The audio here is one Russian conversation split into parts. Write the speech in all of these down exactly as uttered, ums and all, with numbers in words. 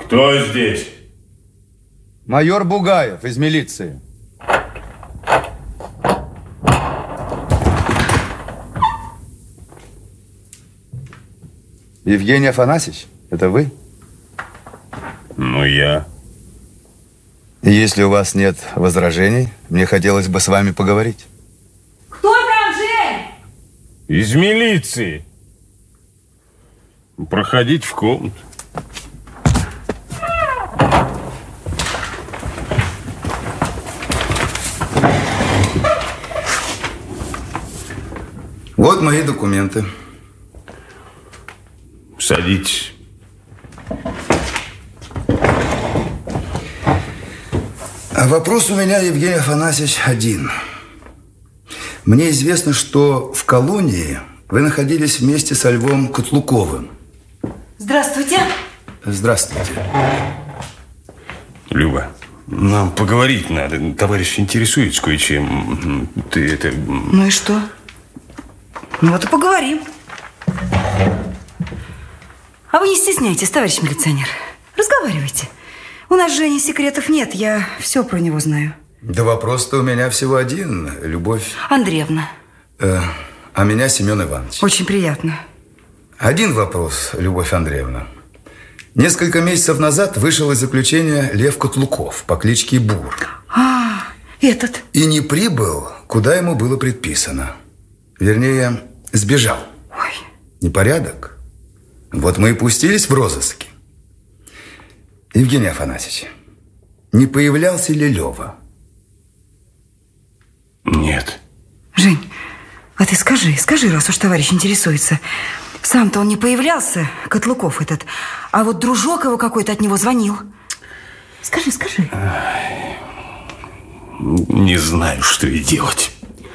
Кто здесь? Майор Бугаев из милиции. Евгений Афанасьевич, это вы? Ну, я. Если у вас нет возражений, мне хотелось бы с вами поговорить. Кто там, Жень? Из милиции. Проходите в комнату. Вот мои документы. Садитесь. А вопрос у меня, Евгений Афанасьевич, один. Мне известно, что в колонии вы находились вместе со Львом Котлуковым. Здравствуйте. Здравствуйте. Люба, нам поговорить надо. Товарищ интересуется кое-чем. Ты это... Ну и что? Ну вот и поговорим. А вы не стесняйтесь, товарищ милиционер. Разговаривайте. У нас с Женей секретов нет, я все про него знаю. Да вопрос-то у меня всего один, Любовь... Андреевна. Э, а меня Семен Иванович. Очень приятно. Один вопрос, Любовь Андреевна. Несколько месяцев назад вышел из заключения Лев Котлуков по кличке Бур. А, этот. И не прибыл, куда ему было предписано. Вернее, сбежал. Ой. Непорядок. Вот мы и пустились в розыски. Евгений Афанасьевич, не появлялся ли Лева? Нет. Жень, а ты скажи, скажи, раз уж товарищ интересуется. Сам-то он не появлялся, Котлуков этот, а вот дружок его какой-то от него звонил. Скажи, скажи. Не знаю, что и делать.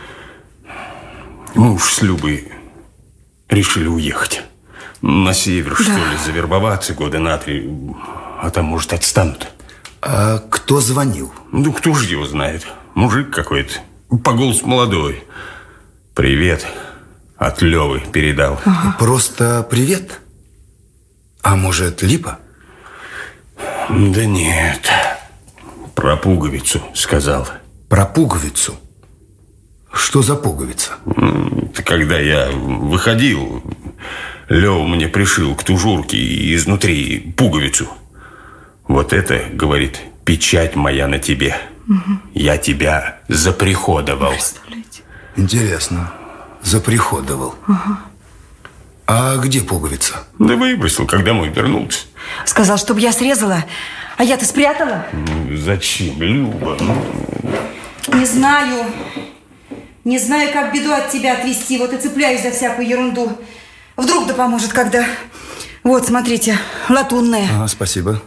Мы уж с Любой решили уехать. На север, да. Что ли, завербоваться года на три. А там, может, отстанут. А кто звонил? Ну, кто же его знает? Мужик какой-то. По голосу молодой. Привет. От Левы передал. Ага. Просто привет? А может, Липа? Да нет. Про пуговицу сказал. Про пуговицу? Что за пуговица? Когда я выходил, Лева мне пришил к тужурке изнутри пуговицу. Вот это, говорит, печать моя на тебе. Угу. Я тебя заприходовал. Интересно. Заприходовал. Ага. А где пуговица? Да выбросил, когда мы вернулся. Сказал, чтобы я срезала, а я-то спрятала. Ну, зачем, Люба? Не знаю. Не знаю, как беду от тебя отвести. Вот и цепляюсь за всякую ерунду. Вдруг да поможет, когда... Вот, смотрите, латунная. Ага, спасибо.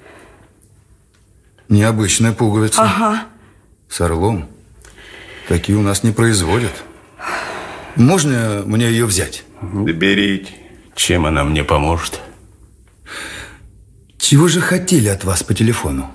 Необычная пуговица. Ага. С орлом. Такие у нас не производят. Можно мне ее взять? Да берите. Чем она мне поможет? Чего же хотели от вас по телефону?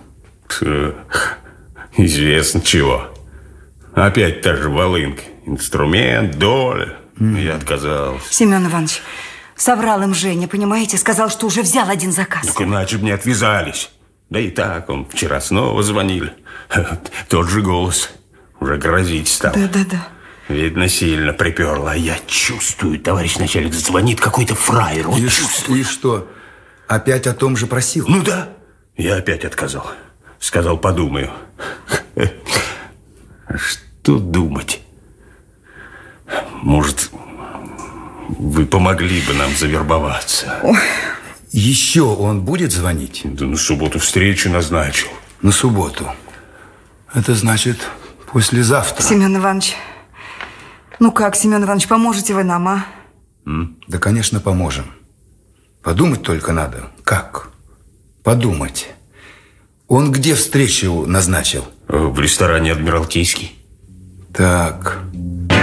Известно чего. Опять та же волынка. Инструмент, доля. Mm. Я отказался. Семен Иванович, соврал им Женя, понимаете? Сказал, что уже взял один заказ. Так иначе бы не отвязались. Да и так, он вчера снова звонили. Тот же голос. Уже грозить стал. Да-да-да. Видно, сильно приперло. А я чувствую, товарищ начальник, звонит какой-то фраер. Вот и, и что, опять о том же просил? Ну да. Я опять отказал. Сказал, подумаю. Что думать? Может, вы помогли бы нам завербоваться? Ой. Еще он будет звонить? Да на субботу встречу назначил. На субботу? Это значит послезавтра. Семен Иванович, ну как, Семен Иванович, поможете вы нам, а? М? Да, конечно, поможем. Подумать только надо. Как? Подумать. Он где встречу назначил? В ресторане «Адмиралтейский». Так.